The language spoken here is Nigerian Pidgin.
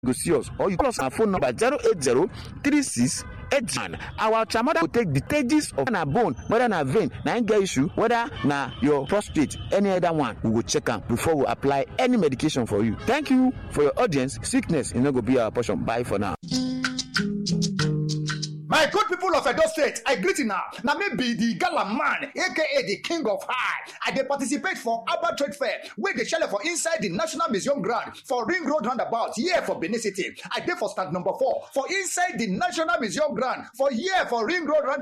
go see us, or you call us on our phone number 08036 our ultramoda will take the stages of na bone, whether na vein na get issue, whether na your prostate, any other one, we will check am before we apply any medication for you. Thank you for your audience. Sickness is not go be our portion. Bye for now. My good people of Edo State, I greet you now. Now maybe the gala man, aka the king of high. I dey participate for Abba Trade Fair, where they shell for inside the National Museum ground for Ring Road roundabout, here for Benin City. I dey for stand number 4 for inside the National Museum ground for here for Ring Road roundabout.